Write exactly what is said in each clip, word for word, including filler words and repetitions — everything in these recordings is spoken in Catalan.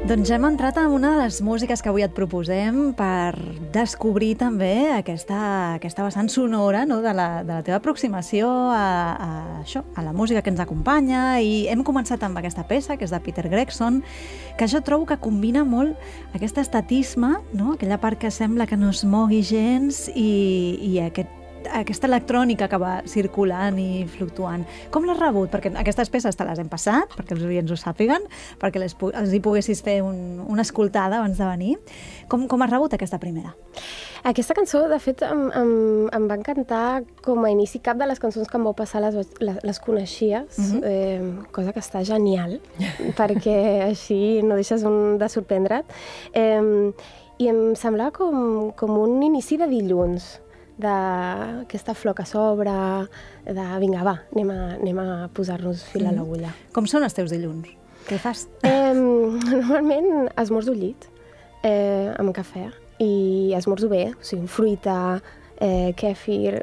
Doncs ja hem entrat en una de les músiques que avui et proposem per descobrir també aquesta, aquesta vessant sonora, no? de, la, de la teva aproximació a, a, això, a la música que ens acompanya, i hem començat amb aquesta peça, que és de Peter Gregson, que jo trobo que combina molt aquest estatisme, no? Aquella part que sembla que no es mogui gens, i, i aquest aquesta electrònica que va circulant i fluctuant. Com l'has rebut? Perquè aquestes peces te les hem passat, perquè els oients ho sàpiguen, perquè les, els hi poguessis fer un, una escoltada abans de venir. Com, com has rebut aquesta primera? Aquesta cançó, de fet, em, em, em va encantar com a inici. Cap de les cançons que em vau passar les, les, les coneixies, uh-huh. eh, cosa que està genial, perquè així no deixes un de sorprendre't. Eh, I em semblava com, com un inici de dilluns, d'aquesta flor que s'obre, de vinga, va, anem a, anem a posar-nos fil a l'agulla. Com són els teus dilluns? Què fas? Eh, normalment esmorzo al llit, eh, amb cafè, i esmorzo bé, o sigui, fruita, eh, kèfir.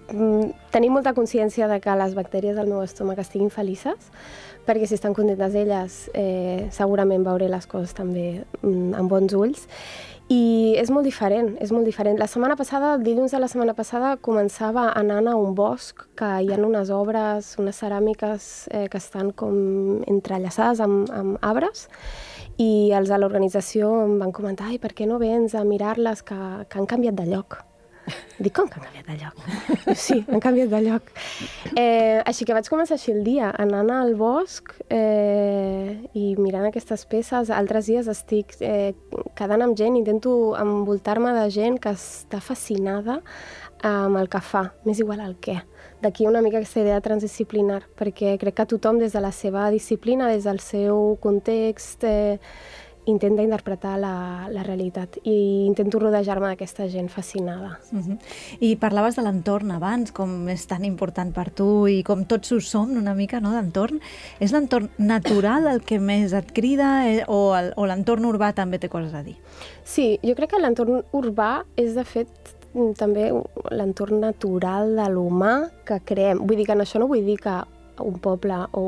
Tenim molta consciència de que les bactèries del meu estómac estiguin felices, perquè si estan contentes elles, eh, segurament veuré les coses també mm, amb bons ulls. I és molt diferent, és molt diferent. La setmana passada, el dilluns de la setmana passada, començava anant a un bosc que hi ha unes obres, unes ceràmiques eh, que estan com entrellaçades amb, amb arbres, i els de l'organització em van comentar: ai, per què no vens a mirar-les, que, que han canviat de lloc? Dic, com que han canviat de lloc? Sí, han canviat de lloc. Eh, així que vaig començar així el dia, anant al bosc eh, i mirant aquestes peces. Altres dies estic eh, quedant amb gent, intento envoltar-me de gent que està fascinada amb el que fa, m'és igual el què. D'aquí una mica aquesta idea transdisciplinar, perquè crec que tothom des de la seva disciplina, des del seu context, eh, intenta interpretar la, la realitat, i intento rodejar-me d'aquesta gent fascinada. Uh-huh. I parlaves de l'entorn abans, com és tan important per tu, i com tots ho som una mica, no, d'entorn. És l'entorn natural el que més et crida, eh, o, el, o l'entorn urbà també té coses a dir? Sí, jo crec que l'entorn urbà és, de fet, també l'entorn natural de l'humà que creem. Vull dir que en això no vull dir que un poble o